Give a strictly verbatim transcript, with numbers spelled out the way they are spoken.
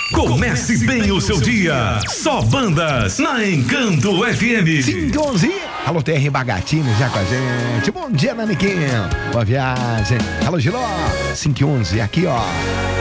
Comece bem o seu dia. Só bandas na Encanto F M. cinco e onze. Alô, T R Bagatini já com a gente. Bom dia, Naniquinho. Boa viagem. Alô, Giló. cinco e onze. Aqui, ó.